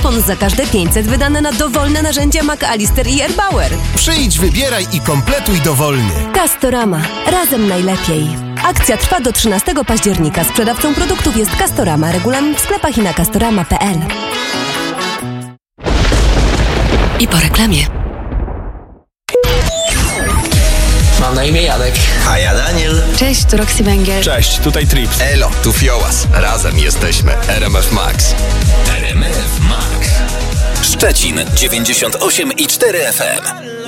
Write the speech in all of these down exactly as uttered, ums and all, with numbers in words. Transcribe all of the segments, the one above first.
kupon za każde pięćset wydane na dowolne narzędzia McAllister i Erbauer. Przyjdź, wybieraj i kompletuj dowolnie. Castorama. Razem najlepiej. Akcja trwa do trzynastego października. Sprzedawcą produktów jest Castorama. Regulamin w sklepach i na castorama kropka p l. I po reklamie. Mam na imię Janek. A ja Daniel. Cześć, tu Roxy Węgiel. Cześć, tutaj Trips. Elo, tu Fiołas. Razem jesteśmy R M F Max. R M F Max. Szczecin dziewięćdziesiąt osiem i cztery F M.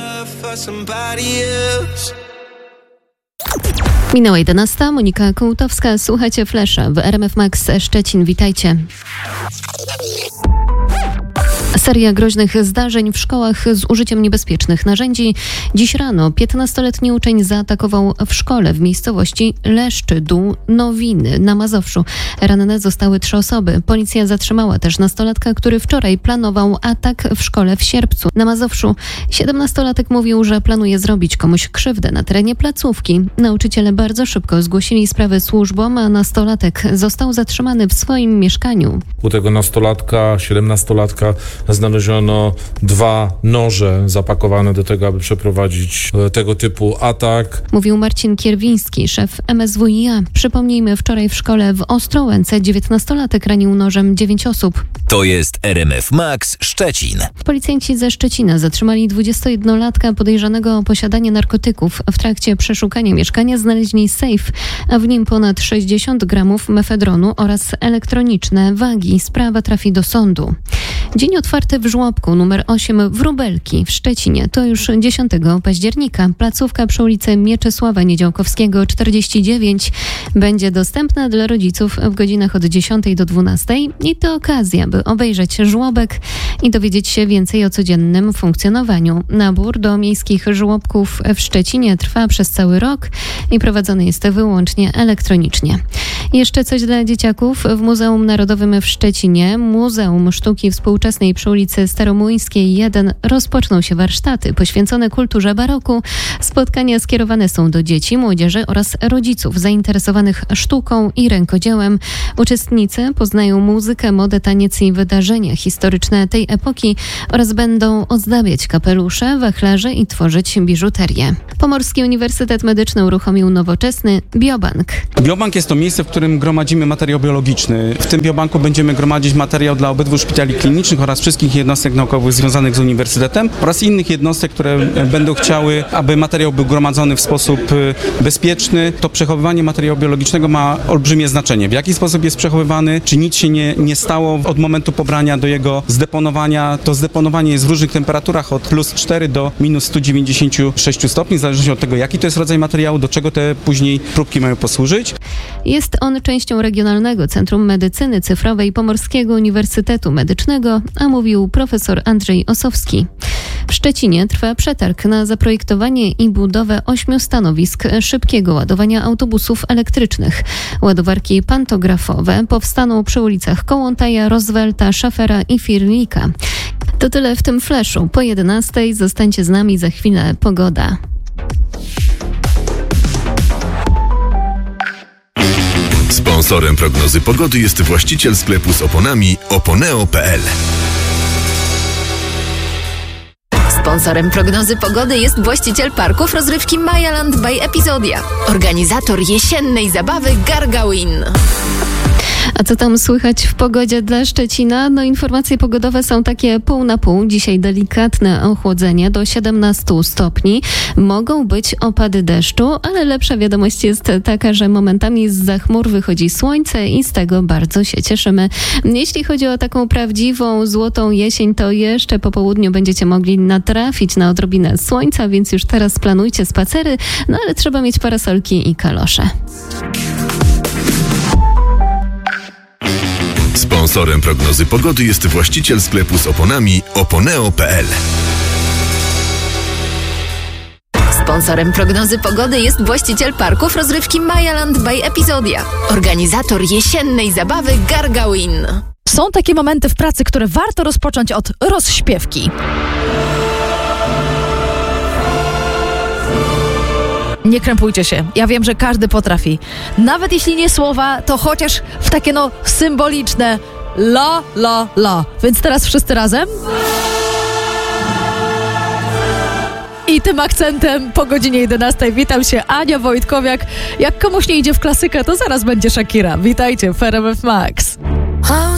Minęła jedenasta, Monika Kołtowska, słuchajcie Flesza w R M F Max Szczecin, witajcie. Seria groźnych zdarzeń w szkołach z użyciem niebezpiecznych narzędzi. Dziś rano piętnastoletni uczeń zaatakował w szkole w miejscowości Leszczy Dół Nowiny na Mazowszu. Ranne zostały trzy osoby. Policja zatrzymała też nastolatka, który wczoraj planował atak w szkole w Sierpcu na Mazowszu. siedemnastolatek mówił, że planuje zrobić komuś krzywdę na terenie placówki. Nauczyciele bardzo szybko zgłosili sprawę służbom, a nastolatek został zatrzymany w swoim mieszkaniu. U tego nastolatka, siedemnastolatka znaleziono dwa noże zapakowane do tego, aby przeprowadzić tego typu atak. Mówił Marcin Kierwiński, szef M S W i A. Przypomnijmy, wczoraj w szkole w Ostrołęce dziewiętnastolatek ranił nożem dziewięć osób. To jest R M F Max Szczecin. Policjanci ze Szczecina zatrzymali dwudziestojednolatka podejrzanego o posiadanie narkotyków. W trakcie przeszukania mieszkania znaleźli sejf, a w nim ponad sześćdziesiąt gramów mefedronu oraz elektroniczne wagi. Sprawa trafi do sądu. Dzień otwarty w żłobku numer osiem Wróbelki w Szczecinie. To już dziesiątego października. Placówka przy ulicy Mieczysława Niedziałkowskiego czterdzieści dziewięć będzie dostępna dla rodziców w godzinach od dziesiątej do dwunastej i to okazja, by obejrzeć żłobek i dowiedzieć się więcej o codziennym funkcjonowaniu. Nabór do miejskich żłobków w Szczecinie trwa przez cały rok i prowadzony jest wyłącznie elektronicznie. Jeszcze coś dla dzieciaków. W Muzeum Narodowym w Szczecinie, Muzeum Sztuki Współczesnej przy ulicy Staromuńskiej jeden rozpoczną się warsztaty poświęcone kulturze baroku. Spotkania skierowane są do dzieci, młodzieży oraz rodziców zainteresowanych sztuką i rękodziełem. Uczestnicy poznają muzykę, modę, taniec i wydarzenia historyczne tej epoki oraz będą ozdabiać kapelusze, wachlarze i tworzyć biżuterię. Pomorski Uniwersytet Medyczny uruchomił nowoczesny biobank. Biobank jest to miejsce, w którym gromadzimy materiał biologiczny. W tym biobanku będziemy gromadzić materiał dla obydwu szpitali klinicznych oraz wszystkich jednostek naukowych związanych z uniwersytetem oraz innych jednostek, które będą chciały, aby materiał był gromadzony w sposób bezpieczny. To przechowywanie materiału biologicznego ma olbrzymie znaczenie. W jaki sposób jest przechowywany, czy nic się nie, nie stało od momentu pobrania do jego zdeponowania. To zdeponowanie jest w różnych temperaturach od plus cztery do minus sto dziewięćdziesiąt sześć stopni, w zależności od tego, jaki to jest rodzaj materiału, do czego te później próbki mają posłużyć. Jest on częścią Regionalnego Centrum Medycyny Cyfrowej Pomorskiego Uniwersytetu Medycznego, a mówił profesor Andrzej Osowski. W Szczecinie trwa przetarg na zaprojektowanie i budowę ośmiu stanowisk szybkiego ładowania autobusów elektrycznych. Ładowarki pantografowe powstaną przy ulicach Kołątaja, Roosevelta, Szafera i Firlika. To tyle w tym flashu. Po jedenastej zostańcie z nami, za chwilę pogoda. Sponsorem prognozy pogody jest właściciel sklepu z oponami oponeo kropka p l. Sponsorem prognozy pogody jest właściciel parków rozrywki Mayaland by Epizodia. Organizator jesiennej zabawy Gargałin. A co tam słychać w pogodzie dla Szczecina? No informacje pogodowe są takie pół na pół. Dzisiaj delikatne ochłodzenie do siedemnastu stopni. Mogą być opady deszczu, ale lepsza wiadomość jest taka, że momentami zza chmur wychodzi słońce i z tego bardzo się cieszymy. Jeśli chodzi o taką prawdziwą, złotą jesień, to jeszcze po południu będziecie mogli natrafić na odrobinę słońca, więc już teraz planujcie spacery, no ale trzeba mieć parasolki i kalosze. Sponsorem prognozy pogody jest właściciel sklepu z oponami oponeo kropka p l. Sponsorem prognozy pogody jest właściciel parków rozrywki Mayaland by Epizodia. Organizator jesiennej zabawy Gargałin. Są takie momenty w pracy, które warto rozpocząć od rozśpiewki. Nie krępujcie się. Ja wiem, że każdy potrafi. Nawet jeśli nie słowa, to chociaż w takie no symboliczne la, la, la. Więc teraz wszyscy razem. I tym akcentem po godzinie jedenastej witam się, Ania Wojtkowiak. Jak komuś nie idzie w klasykę, to zaraz będzie Shakira. Witajcie w R M F Max.